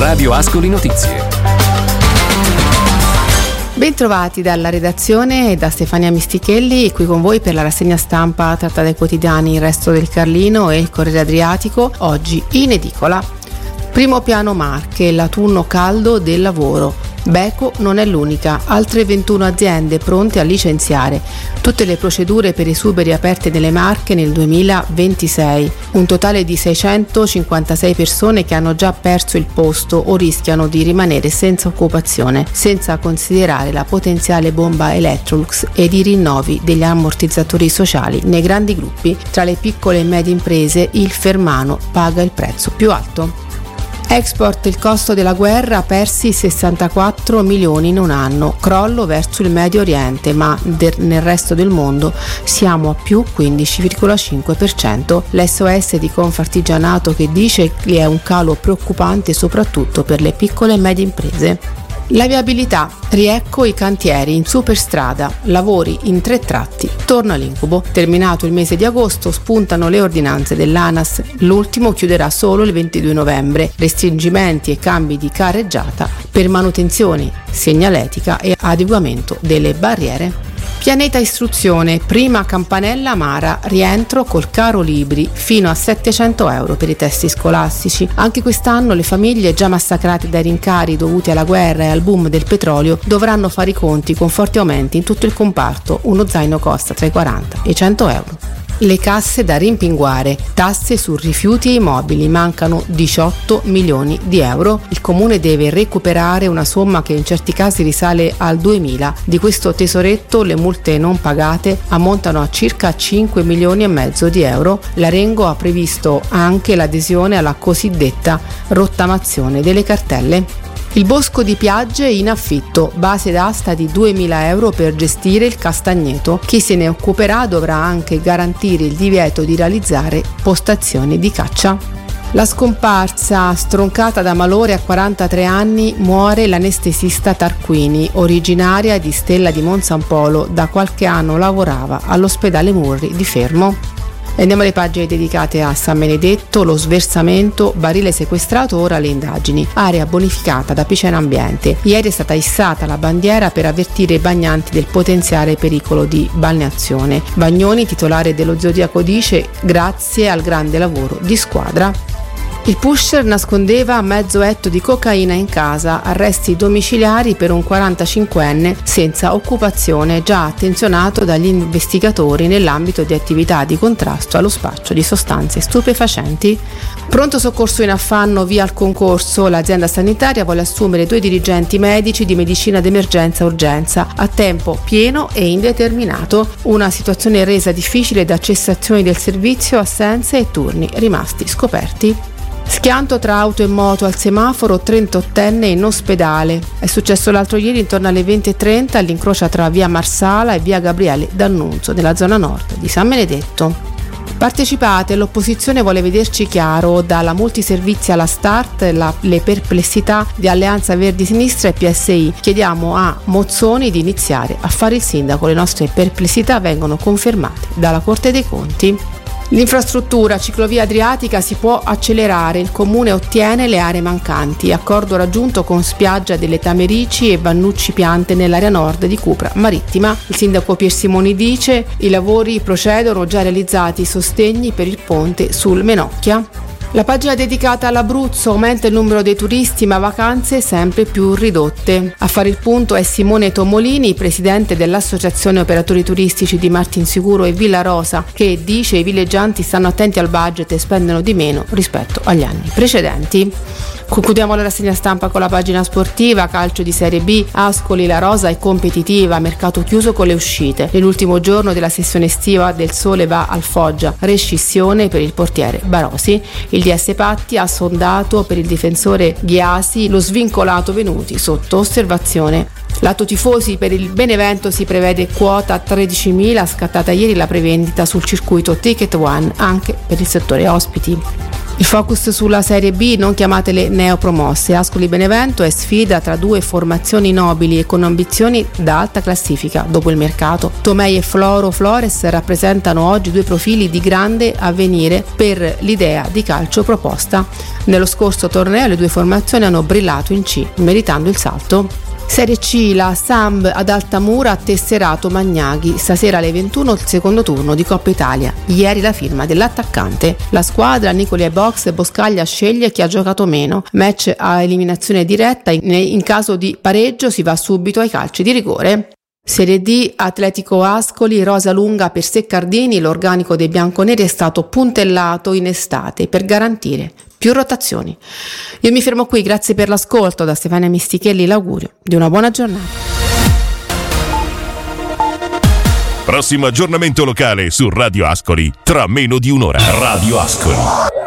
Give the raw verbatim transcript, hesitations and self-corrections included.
Radio Ascoli Notizie. Bentrovati dalla redazione e da Stefania Mistichelli, qui con voi per la rassegna stampa tratta dai quotidiani Il Resto del Carlino e Il Corriere Adriatico, oggi in edicola. Primo piano Marche, l'autunno caldo del lavoro. Beko non è l'unica, altre ventuno aziende pronte a licenziare. Tutte le procedure per esuberi aperte nelle Marche nel duemilaventisei. Un totale di seicentocinquantasei persone che hanno già perso il posto o rischiano di rimanere senza occupazione, senza considerare la potenziale bomba Electrolux ed i rinnovi degli ammortizzatori sociali. Nei grandi gruppi, tra le piccole e medie imprese, il Fermano paga il prezzo più alto. Export, il costo della guerra, persi sessantaquattro milioni in un anno, crollo verso il Medio Oriente, ma de- nel resto del mondo siamo a più quindici virgola cinque per cento. L'S O S di Confartigianato che dice che è un calo preoccupante soprattutto per le piccole e medie imprese. La viabilità, riecco i cantieri in superstrada, lavori in tre tratti, torna l'incubo. Terminato il mese di agosto, spuntano le ordinanze dell'ANAS, l'ultimo chiuderà solo il ventidue novembre, restringimenti e cambi di carreggiata per manutenzione segnaletica e adeguamento delle barriere. Pianeta Istruzione, prima campanella amara, rientro col caro libri fino a settecento euro per i testi scolastici. Anche quest'anno le famiglie già massacrate dai rincari dovuti alla guerra e al boom del petrolio dovranno fare i conti con forti aumenti in tutto il comparto. Uno zaino costa tra i quaranta e i cento euro. Le casse da rimpinguare, tasse su rifiuti e immobili, mancano diciotto milioni di euro. Il comune deve recuperare una somma che in certi casi risale al duemila. Di questo tesoretto le multe non pagate ammontano a circa cinque milioni e mezzo di euro. L'Arengo ha previsto anche l'adesione alla cosiddetta rottamazione delle cartelle. Il Bosco di Piagge in affitto, base d'asta di duemila euro per gestire il castagneto. Chi se ne occuperà dovrà anche garantire il divieto di realizzare postazioni di caccia. La scomparsa, stroncata da malore a quarantatré anni, muore l'anestesista Tarquini, originaria di Stella di Monsampolo, da qualche anno lavorava all'ospedale Murri di Fermo. Andiamo alle pagine dedicate a San Benedetto, lo sversamento, barile sequestrato, ora le indagini, area bonificata da Piceno Ambiente. Ieri è stata issata la bandiera per avvertire i bagnanti del potenziale pericolo di balneazione. Bagnoni, titolare dello Zodiaco, dice grazie al grande lavoro di squadra. Il pusher nascondeva mezzo etto di cocaina in casa, arresti domiciliari per un quarantacinquenne senza occupazione, già attenzionato dagli investigatori nell'ambito di attività di contrasto allo spaccio di sostanze stupefacenti. Pronto soccorso in affanno via al concorso, l'azienda sanitaria vuole assumere due dirigenti medici di medicina d'emergenza urgenza a tempo pieno e indeterminato, una situazione resa difficile da cessazioni del servizio, assenze e turni rimasti scoperti. Schianto tra auto e moto al semaforo, trentottenne in ospedale. È successo l'altro ieri intorno alle venti e trenta all'incrocio tra via Marsala e via Gabriele D'Annunzio, nella zona nord di San Benedetto. Partecipate, l'opposizione vuole vederci chiaro, dalla multiservizi alla Start, la, le perplessità di Alleanza Verdi Sinistra e P S I. Chiediamo a Mozzoni di iniziare a fare il sindaco, le nostre perplessità vengono confermate dalla Corte dei Conti. L'infrastruttura ciclovia adriatica si può accelerare, il comune ottiene le aree mancanti, accordo raggiunto con Spiaggia delle Tamerici e Vannucci Piante nell'area nord di Cupra Marittima. Il sindaco Piersimoni dice i lavori procedono, già realizzati i sostegni per il ponte sul Menocchia. La pagina dedicata all'Abruzzo, aumenta il numero dei turisti ma vacanze sempre più ridotte. A fare il punto è Simone Tomolini, presidente dell'Associazione Operatori Turistici di Martinsicuro e Villa Rosa, che dice i villeggianti stanno attenti al budget e spendono di meno rispetto agli anni precedenti. Concludiamo la rassegna stampa con la pagina sportiva, calcio di Serie B, Ascoli, la rosa è competitiva, mercato chiuso con le uscite. Nell'ultimo giorno della sessione estiva del Sole va al Foggia, rescissione per il portiere Barosi. Il D S Patti ha sondato per il difensore Ghiasi, lo svincolato Venuti sotto osservazione. Lato tifosi, per il Benevento si prevede quota tredicimila, scattata ieri la prevendita sul circuito Ticket One anche per il settore ospiti. Il focus sulla Serie B, non chiamatele neopromosse. Ascoli Benevento è sfida tra due formazioni nobili e con ambizioni da alta classifica dopo il mercato. Tomei e Floro Flores rappresentano oggi due profili di grande avvenire per l'idea di calcio proposta. Nello scorso torneo le due formazioni hanno brillato in C, meritando il salto. Serie C, la Samb ad Altamura ha tesserato Magnaghi. Stasera alle ventuno il secondo turno di Coppa Italia. Ieri la firma dell'attaccante. La squadra Nicoli e Box Boscaglia sceglie chi ha giocato meno. Match a eliminazione diretta. In, in caso di pareggio si va subito ai calci di rigore. Serie D, Atletico Ascoli, rosa lunga per Seccardini. L'organico dei bianconeri è stato puntellato in estate per garantire più rotazioni. Io mi fermo qui, grazie per l'ascolto. Da Stefania Mistichelli l'augurio di una buona giornata. Prossimo aggiornamento locale su Radio Ascoli tra meno di un'ora. Radio Ascoli.